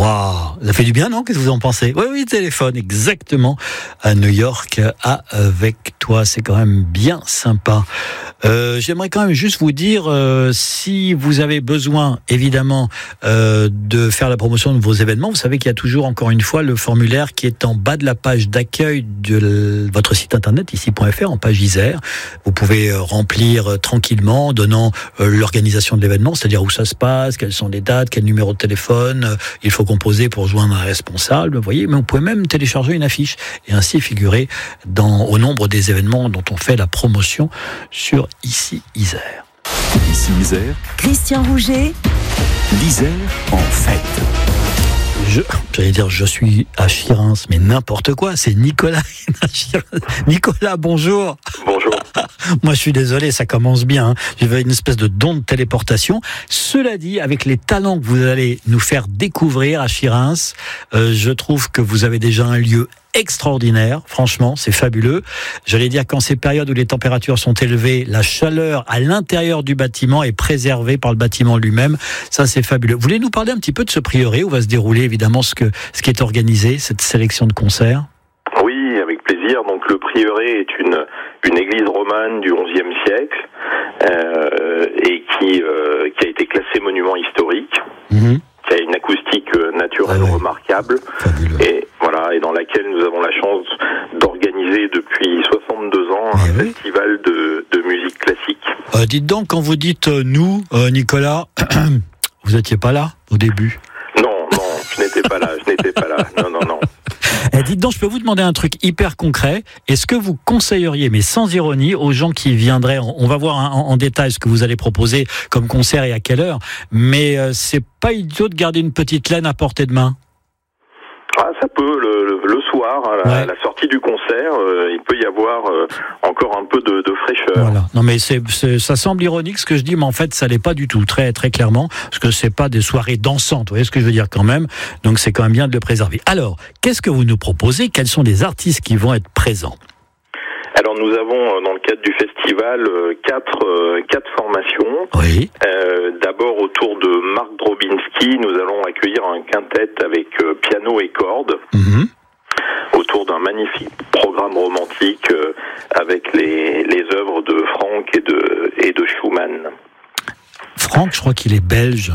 Waouh, ça fait du bien, non? Qu'est-ce que vous en pensez? Oui, téléphone, exactement, à New York, avec toi, c'est quand même bien sympa. J'aimerais quand même juste vous dire, si vous avez besoin, évidemment, de faire la promotion de vos événements, vous savez qu'il y a toujours, encore une fois, le formulaire qui est en bas de la page d'accueil de votre site internet, ici.fr, en page Isère. Vous pouvez remplir tranquillement, donnant l'organisation de l'événement, c'est-à-dire où ça se passe, quelles sont les dates, quel numéro de téléphone il faut composer pour joindre un responsable, vous voyez, mais on pouvait même télécharger une affiche et ainsi figurer au nombre des événements dont on fait la promotion sur Ici Isère. Ici Isère. Christian Rouget. L'Isère en fête. J'allais dire, je suis à Chirins, mais n'importe quoi, c'est Nicolas. Nicolas, bonjour. Bonjour. Moi, je suis désolé, ça commence bien. Hein. J'ai une espèce de don de téléportation. Cela dit, avec les talents que vous allez nous faire découvrir à Chirins, je trouve que vous avez déjà un lieu extraordinaire, franchement, c'est fabuleux. J'allais dire qu'en ces périodes où les températures sont élevées, la chaleur à l'intérieur du bâtiment est préservée par le bâtiment lui-même. Ça, c'est fabuleux. Vous voulez nous parler un petit peu de ce prieuré où va se dérouler évidemment ce qui est organisé, cette sélection de concerts? Oui, avec plaisir. Donc le prieuré est une église romane du XIe siècle et qui a été classée monument historique. Mmh. Qui a une acoustique naturelle remarquable. Fabuleux. Et voilà, et dans laquelle nous avons la chance d'organiser depuis 62 ans un festival de musique classique. Dites donc, quand vous dites nous, Nicolas, vous n'étiez pas là au début? Non, je n'étais pas là, non. Dites donc, je peux vous demander un truc hyper concret. Est-ce que vous conseilleriez, mais sans ironie, aux gens qui viendraient, on va voir en détail ce que vous allez proposer comme concert et à quelle heure, mais c'est pas idiot de garder une petite laine à portée de main? Ah, ça peut, le soir, à la sortie du concert, il peut y avoir encore un peu de fraîcheur. Voilà. Non mais ça semble ironique ce que je dis, mais en fait ça l'est pas du tout, très très clairement, parce que c'est pas des soirées dansantes, vous voyez ce que je veux dire quand même, donc c'est quand même bien de le préserver. Alors, qu'est-ce que vous nous proposez? Quels sont les artistes qui vont être présents? Alors nous avons dans le cadre du festival quatre formations. Oui. D'abord autour de Marc Drobinski, nous allons accueillir un quintet avec piano et cordes. Mmh. Autour d'un magnifique programme romantique avec les œuvres de Franck et de Schumann. Franck, je crois qu'il est belge.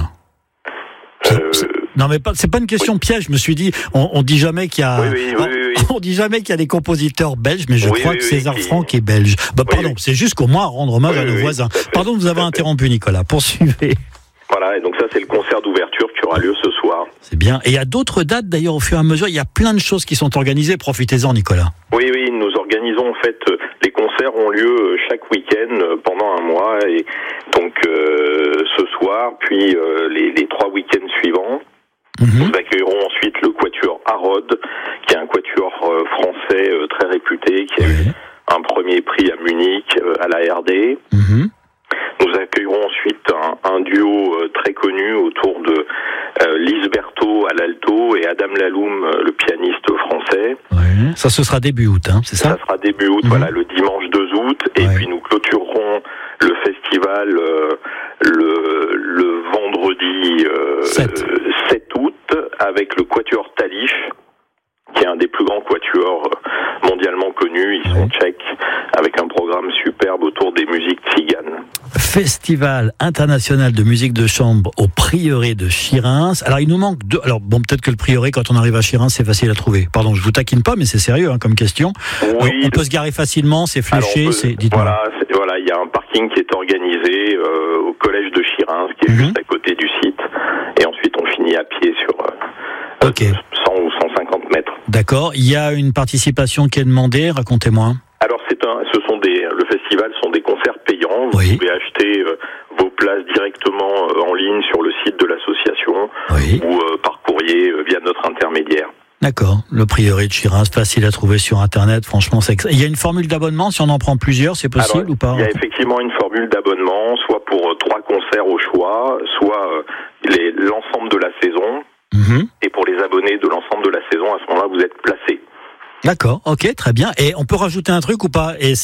Non mais c'est pas une question piège. Je me suis dit, on dit jamais qu'il y a, on dit jamais qu'il y a des compositeurs belges, mais je crois que César Franck est belge. Pardon, c'est juste qu'au moins rendre hommage à nos voisins. Pardon de vous avoir interrompu, Nicolas. Poursuivez. Voilà, et donc ça c'est le concert d'ouverture qui aura lieu ce soir. C'est bien. Et il y a d'autres dates d'ailleurs au fur et à mesure. Il y a plein de choses qui sont organisées. Profitez-en, Nicolas. Oui, nous organisons en fait, les concerts ont lieu chaque week-end pendant un mois, et donc ce soir, puis les 3 week-ends suivants. Nous accueillerons ensuite le quatuor Harrod, qui est un quatuor français très réputé, qui a eu un premier prix à Munich, à la RD. Nous accueillerons ensuite un duo très connu autour de Lise Berthaud à l'alto et Adam Laloum, le pianiste français. Oui. Ça, ce sera début août, hein, c'est ça? Ça sera début août, voilà, le dimanche 2 août. Et puis nous clôturerons le festival le vendredi 7 août avec le quatuor Talich, qui est un des plus grands quatuors mondialement connus. Ils sont tchèques, avec un programme superbe autour des musiques tziganes. Festival international de musique de chambre au prieuré de Chirins. Alors il nous manque deux. Alors bon, peut-être que le prieuré, quand on arrive à Chirins, c'est facile à trouver. Pardon, je vous taquine pas, mais c'est sérieux comme question. Oui, on peut se garer facilement, c'est fléché. Voilà, il y a un parking qui est organisé au collège de Chirins, qui est juste à côté du site. Et ensuite, on finit à pied sur 100 ou 150 mètres. D'accord. Il y a une participation qui est demandée. Racontez-moi. Alors, le festival sont des concerts payants. Vous pouvez acheter vos places directement en ligne sur le site de l'association ou par courrier via notre intermédiaire. D'accord. Le prieuré de Chirins, facile à trouver sur Internet. Franchement, il y a une formule d'abonnement si on en prend plusieurs, c'est possible ou pas? Il y a effectivement une formule d'abonnement, soit pour 3 concerts au choix, soit l'ensemble de la saison. Et pour les abonnés de l'ensemble de la saison, à ce moment-là, vous êtes placés. D'accord, ok, très bien. Et on peut rajouter un truc ou pas? Et